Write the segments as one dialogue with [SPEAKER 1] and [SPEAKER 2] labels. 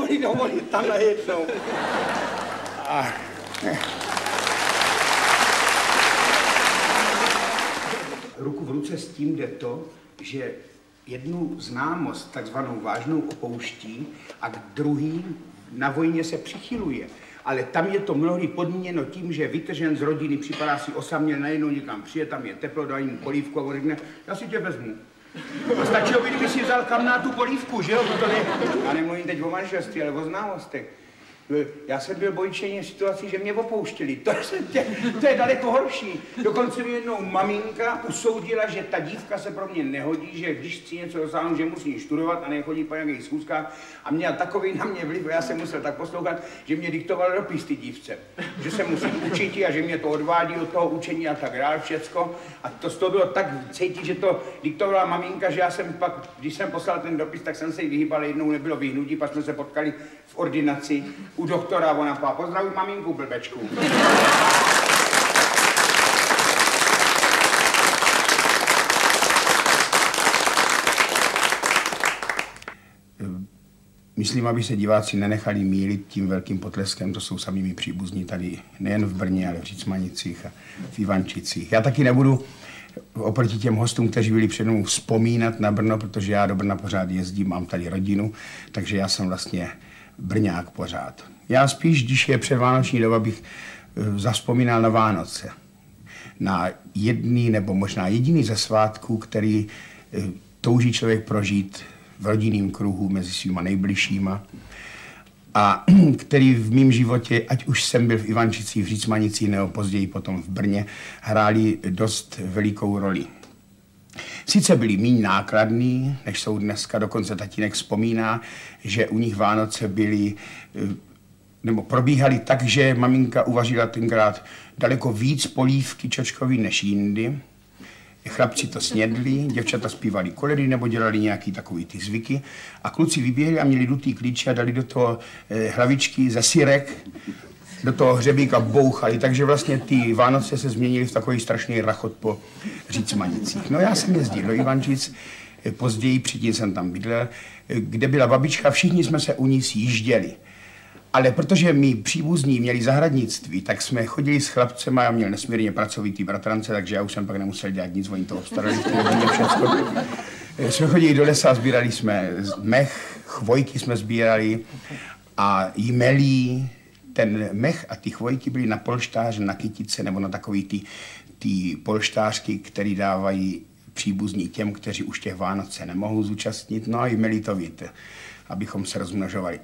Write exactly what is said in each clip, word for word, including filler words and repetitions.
[SPEAKER 1] dovolit, dovolit tam najednou. A... Ruku v ruce s tím jde to, že jednu známost, takzvanou vážnou, opouští a k druhý na vojně se přichyluje. Ale tam je to mnohdy podmíněno tím, že je vytržen z rodiny, připadá si osaměl, najednou někam přijde, tam je teplo, dají mu polívku a on řekne, já si tě vezmu. A stačilo by, kdyby si vzal kam na tu polívku, že jo? To ne... Já nemluvím teď o manželství, ale o známostech. Já jsem byl bojičeně v situaci, že mě opouštěli. To, tě, to je daleko horší. Dokonce mi jednou maminka usoudila, že ta dívka se pro mě nehodí, že když chci něco dosáhnout, že musím studovat a nechodit po nějakých schůzkách. A měl takový na mě vliv, já jsem musel tak poslouchat, že mě diktoval dopis ty dívce. Že se musím učit a že mě to odvádí od toho učení a tak dál, všecko. A to z toho bylo tak cítit, že to diktovala maminka, že já jsem pak, když jsem poslal ten dopis, tak jsem se jí vyhýbal, jednou nebylo vyhnutí, pak jsme se potkali v ordinaci u doktora, ona pá, pozdravuj maminku, blbečku. Myslím, aby se diváci nenechali mýlit tím velkým potleskem, to jsou samými příbuzní tady, nejen v Brně, ale v Řícmanicích a v Ivančicích. Já taky nebudu oproti těm hostům, kteří byli přede mnou, vzpomínat na Brno, protože já do Brna pořád jezdím, mám tady rodinu, takže já jsem vlastně Brňák pořád. Já spíš, když je předvánoční doba, bych zavzpomínal na Vánoce. Na jedný nebo možná jediný ze svátků, který touží člověk prožít v rodinném kruhu mezi svýma nejbližšíma a který v mém životě, ať už jsem byl v Ivančicích, v Řícmanicích nebo později potom v Brně, hráli dost velikou roli. Sice byli méně nákladný, než jsou dneska, dokonce tatínek vzpomíná, že u nich Vánoce byly, nebo probíhaly tak, že maminka uvařila tenkrát daleko víc polívky čočkový než jindy. Chlapci to snědli, děvčata zpívali koledy nebo dělali nějaký takový ty zvyky a kluci vyběhli a měli dutý klíče a dali do toho hlavičky ze syrek, do toho hřebíka bouchali, takže vlastně ty Vánoce se změnily v takový strašný rachot po Řícmanicích. No já jsem jezdil do Ivančic, později předtím jsem tam bydlel, kde byla babička, všichni jsme se u ní sjížděli. Ale protože my příbuzní měli zahradnictví, tak jsme chodili s chlapcema, já měl nesmírně pracovitý bratrance, takže já už jsem pak nemusel dělat nic, oni to obstarali v té rodině všecko. Jsme chodili do lesa, sbírali jsme mech, chvojky jsme sbírali a jmelí. Ten mech a ty chvojky byly na polštáře, na kytice nebo na takový ty, ty polštářky, které dávají příbuzní těm, kteří už těch Vánoce nemohou zúčastnit. No a jmelí to víte, abychom se rozmnožovali.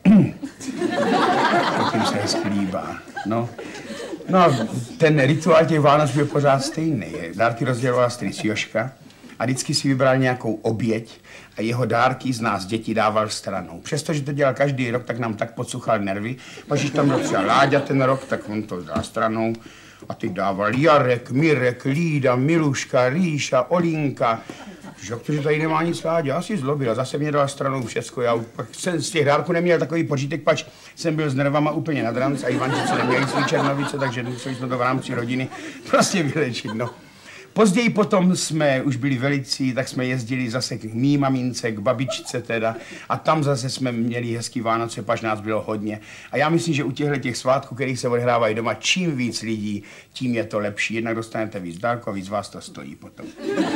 [SPEAKER 1] Tím se hezky líbá. No. No a ten rituál těch Vánoc byl pořád stejný. Dárky rozdělovala strýc Joška a vždycky si vybral nějakou oběť a jeho dárky z nás dětí dával stranou. Přestože to dělal každý rok, tak nám tak podsuchal nervy. Pak když tam byl třeba Láďa ten rok, tak on to dal stranou. A ty dával Jarek, Mirek, Lída, Miluška, Ríša, Olinka. Protože tady nemá nic Láďa, asi zlobil a zase mě dal stranou všecko. Já jsem z těch dárků neměl takový pořítek, pač jsem byl s nervama úplně nad ranc a Ivančice neměli svý Černovice, takže museli jsme to v rámci rodiny prostě vylečit, no. Později potom jsme už byli velicí, tak jsme jezdili zase k mý mamince, k babičce teda a tam zase jsme měli hezký Vánoce, pač nás bylo hodně. A já myslím, že u těchto těch svátků, kterých se odehrávají doma, čím víc lidí, tím je to lepší. Jednak dostanete víc dárku a víc vás to stojí potom.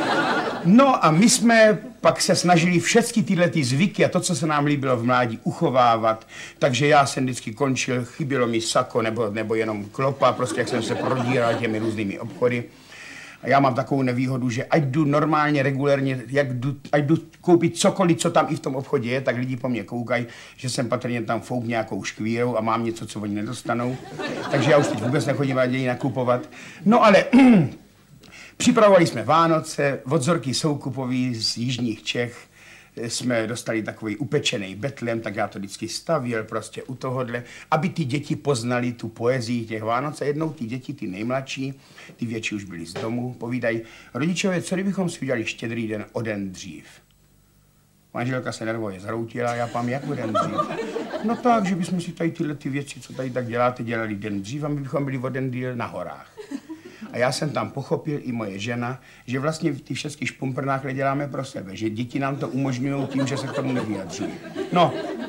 [SPEAKER 1] No a my jsme pak se snažili všechny tyhle ty zvyky a to, co se nám líbilo v mládí, uchovávat. Takže já jsem vždycky končil, chybělo mi sako nebo, nebo jenom klopa, prostě jak jsem se prodíral těmi různými obchody. A já mám takovou nevýhodu, že ať jdu normálně, regulérně, jak jdu, ať jdu koupit cokoliv, co tam i v tom obchodě je, tak lidi po mně koukají, že jsem patrně tam fouk nějakou škvírou a mám něco, co oni nedostanou. Takže já už teď vůbec nechodím raději nakupovat. No ale připravovali jsme Vánoce, od Zorky Soukupový z jižních Čech jsme dostali takový upečený betlem, tak já to vždycky stavěl prostě u tohohle, aby ty děti poznali tu poezii těch Vánoc. A jednou ty děti, ty nejmladší, ty větší už byli z domu, povídají, rodičové, co kdybychom si udělali Štědrý den o den dřív? Manželka se nervově zhroutila, já pám, jak o den dřív? No tak, že bychom si tady tyhle ty věci, co tady tak děláte, dělali den dřív a my bychom byli o den díl na horách. A já jsem tam pochopil, i moje žena, že vlastně ty všechny špumprnáky děláme pro sebe, že děti nám to umožňují tím, že se k tomu nevyjadřují. No,